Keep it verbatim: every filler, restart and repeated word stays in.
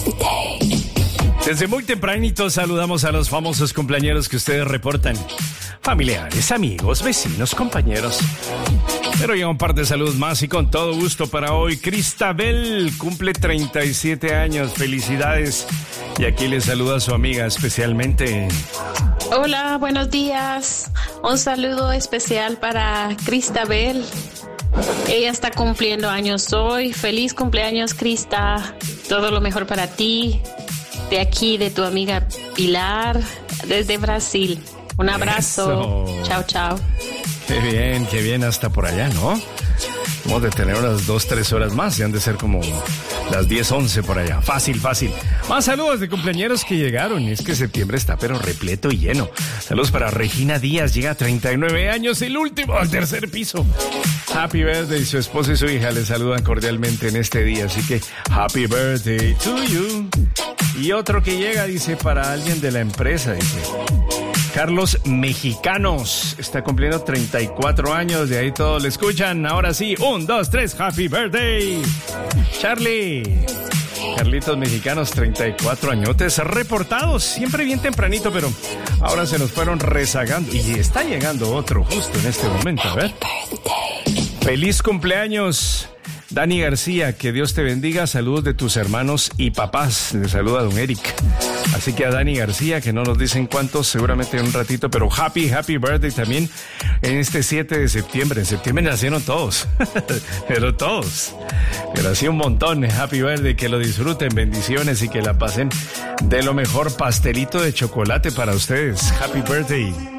Desde muy tempranito saludamos a los famosos cumpleañeros que ustedes reportan. Familiares, amigos, vecinos, compañeros. Pero ya un par de saludos más y con todo gusto para hoy. Cristabel cumple treinta y siete años. Felicidades. Y aquí le saluda a su amiga especialmente. Hola, buenos días. Un saludo especial para Cristabel. Ella está cumpliendo años hoy. Feliz cumpleaños, Crista. Todo lo mejor para ti. De aquí, de tu amiga Pilar, desde Brasil. Un abrazo. Eso. Chao, chao. Qué bien, qué bien hasta por allá, ¿no? Vamos de tener unas dos, tres horas más. Y han de ser como las diez, once por allá. Fácil, fácil. Más saludos de cumpleañeros que llegaron. Es que septiembre está pero repleto y lleno. Saludos para Regina Díaz. Llega a treinta y nueve años, el último al tercer piso. Happy birthday. Su esposa y su hija le saludan cordialmente en este día. Así que happy birthday to you. Y otro que llega, dice, para alguien de la empresa, dice... Carlos Mexicanos está cumpliendo treinta y cuatro años, de ahí todos le escuchan. Ahora sí, un, dos, tres, happy birthday. Charlie. Carlitos Mexicanos, treinta y cuatro añotes reportados, siempre bien tempranito, pero ahora se nos fueron rezagando. Y está llegando otro justo en este momento, a ver. Feliz cumpleaños, Dani García, que Dios te bendiga. Saludos de tus hermanos y papás. Le saluda don Eric. Así que a Dani García, que no nos dicen cuántos, seguramente en un ratito, pero happy, happy birthday también en este siete de septiembre. En septiembre nacieron todos, pero todos. Pero así un montón. Happy birthday, que lo disfruten, bendiciones y que la pasen de lo mejor. Pastelito de chocolate para ustedes. Happy birthday.